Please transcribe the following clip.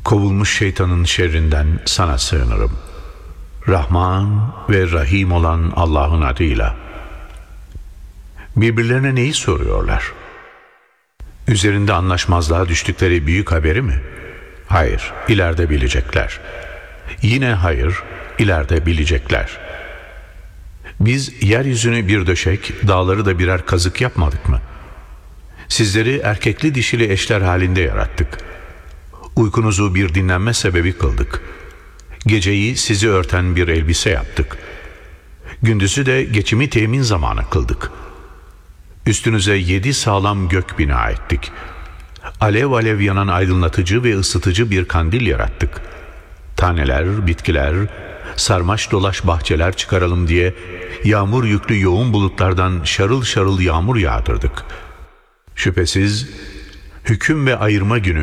Kovulmuş şeytanın şerrinden sana sığınırım. Rahman ve Rahim olan Allah'ın adıyla. Birbirlerine neyi soruyorlar? Üzerinde anlaşmazlığa düştükleri büyük haberi mi? Hayır, ileride bilecekler. Yine hayır, ileride bilecekler. Biz yeryüzünü bir döşek, dağları da birer kazık yapmadık mı? Sizleri erkekli dişili eşler halinde yarattık. Uykunuzu bir dinlenme sebebi kıldık. Geceyi sizi örten bir elbise yaptık. Gündüzü de geçimi temin zamanı kıldık. Üstünüze 7 sağlam gök bina ettik. Alev alev yanan aydınlatıcı ve ısıtıcı bir kandil yarattık. Taneler, bitkiler, sarmaş dolaş bahçeler çıkaralım diye yağmur yüklü yoğun bulutlardan şarıl şarıl yağmur yağdırdık. Şüphesiz hüküm ve ayırma günü